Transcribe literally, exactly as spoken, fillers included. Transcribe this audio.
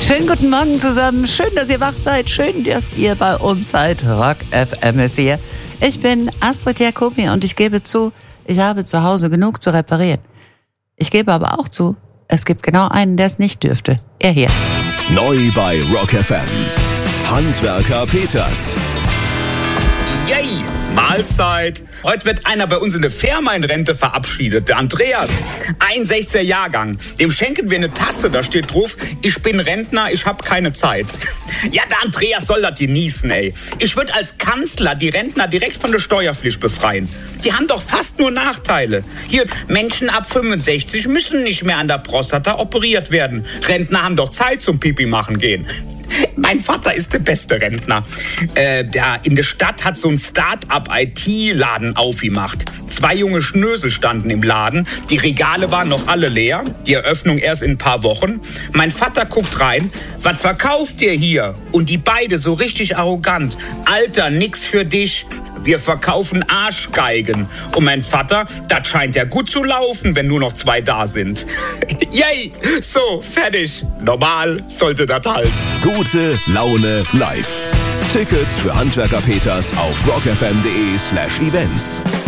Schönen guten Morgen zusammen. Schön, dass ihr wach seid. Schön, dass ihr bei uns seid. Rock F M ist hier. Ich bin Astrid Jacobi und ich gebe zu, ich habe zu Hause genug zu reparieren. Ich gebe aber auch zu, es gibt genau einen, der es nicht dürfte. Er hier. Neu bei Rock F M. Handwerker Peters. Yay! Mahlzeit. Heute wird einer bei uns in der Firma in Rente verabschiedet, der Andreas. einundsechziger Jahrgang. Dem schenken wir eine Tasse, da steht drauf, ich bin Rentner, ich hab keine Zeit. Ja, der Andreas soll das genießen, ey. Ich würde als Kanzler die Rentner direkt von der Steuerpflicht befreien. Die haben doch fast nur Nachteile. Hier, Menschen ab fünfundsechzig müssen nicht mehr an der Prostata operiert werden. Rentner haben doch Zeit zum Pipi machen gehen. Mein Vater ist der beste Rentner. Äh, der in der Stadt hat so ein Start-up-I T-Laden aufgemacht. Zwei junge Schnösel standen im Laden. Die Regale waren noch alle leer. Die Eröffnung erst in ein paar Wochen. Mein Vater guckt rein. Was verkauft ihr hier? Und die beide so richtig arrogant. Alter, nix für dich. Wir verkaufen Arschgeigen. Und mein Vater, das scheint ja gut zu laufen, wenn nur noch zwei da sind. Yay! So, fertig. Normal sollte das halt. Gute Laune live. Tickets für Handwerker Peters auf rockfm.de slash events.